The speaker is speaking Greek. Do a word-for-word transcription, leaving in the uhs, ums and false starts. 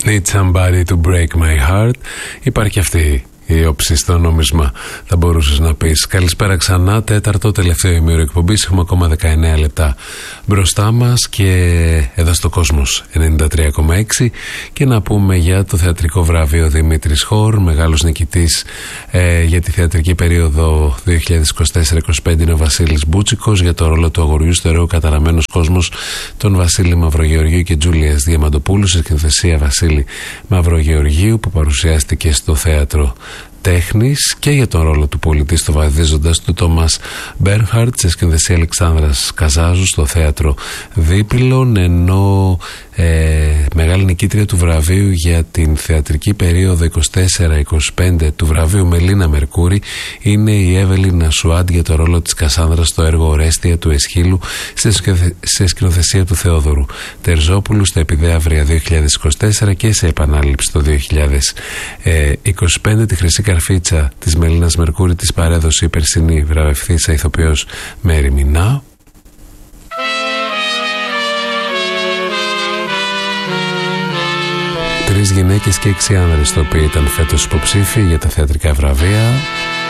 Need somebody to break my heart. Υπάρχει αυτή η όψη στο νόμισμα, θα μπορούσες να πεις. Καλησπέρα ξανά, τέταρτο τελευταίο ημίωρο εκπομπής. Έχουμε ακόμα δεκαεννέα λεπτά μπροστά μας και εδώ στο Κόσμος ενενήντα τρία κόμμα έξι. Και να πούμε για το θεατρικό βραβείο Δημήτρης Χορ, μεγάλος νικητής ε, για τη θεατρική περίοδο δύο χιλιάδες είκοσι τέσσερα είκοσι πέντε είναι ο Βασίλης Μπούτσικος, για το ρόλο του αγοριού στο ωραίο Καταραμένος Κόσμος τον Βασίλη Μαυρογεωργίου και Τζούλιας Διαμαντοπούλου, σε σκηνοθεσία Βασίλη Μαυρογεωργίου, που παρουσιάστηκε στο θέατρο Τέχνης, και για τον ρόλο του πολιτή στο Βαδίζοντας του Τόμας Μπέρνχαρτ, σε σκηνοθεσία Αλεξάνδρας Καζάζου, στο θέατρο Δίπυλων, ενώ ε, μεγάλη νικήτρια του βραβείου για την θεατρική περίοδο είκοσι τέσσερα είκοσι πέντε του βραβείου Μελίνα Μερκούρη είναι η Εύελινα Σουάντ για το ρόλο της Κασάνδρας στο έργο Ορέστια του Εσχύλου, σε σκηνοθεσία του Θεόδωρου Τερζόπουλου, στα Επιδέαυρια δύο χιλιάδες είκοσι τέσσερα και σε επανάληψη το δύο χιλιάδες είκοσι πέντε. Τη χρυσή καρφίτσα της Μελίνας Μερκούρη της παρέδωσε η περσινή βραβευθύσα ηθοποιός Μέρι Μινά. Τρεις γυναίκες και έξι άνδρες το οποίο ήταν φέτος υποψήφοι για τα θεατρικά βραβεία.